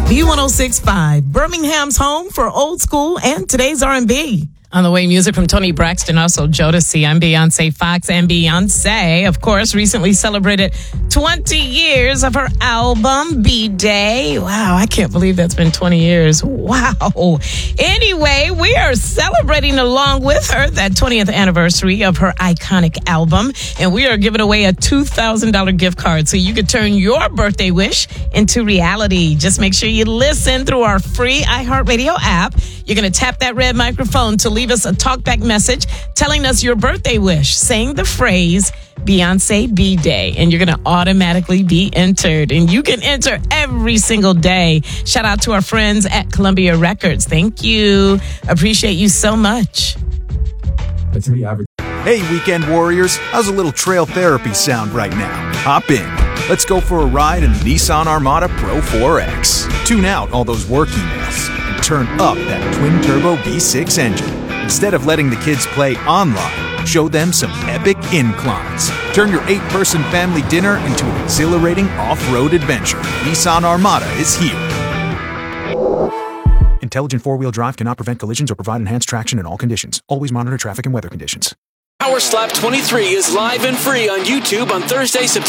B1065, Birmingham's home for old school and today's R&B. On the way, music from Tony Braxton, also Jodeci. I'm Beyonce Fox, and Beyonce, of course, recently celebrated 20 years of her album, B-Day. Wow, I can't believe that's been 20 years. Wow. Anyway, we are celebrating along with her that 20th anniversary of her iconic album, and we are giving away a $2,000 gift card so you can turn your birthday wish into reality. Just make sure you listen through our free iHeartRadio app. You're going to tap that red microphone to leave us a talkback message telling us your birthday wish, saying the phrase Beyonce B-Day, and you're going to automatically be entered. And you can enter every single day. Shout out to our friends at Columbia Records. Thank you. Appreciate you so much. Hey, weekend warriors. How's a little trail therapy sound right now? Hop in. Let's go for a ride in the Nissan Armada Pro 4X. Tune out all those work emails and turn up that twin-turbo V6 engine. Instead of letting the kids play online, show them some epic inclines. Turn your 8-person family dinner into an exhilarating off-road adventure. Nissan Armada is here. Intelligent four-wheel drive cannot prevent collisions or provide enhanced traction in all conditions. Always monitor traffic and weather conditions. Power Slap 23 is live and free on YouTube on Thursday, September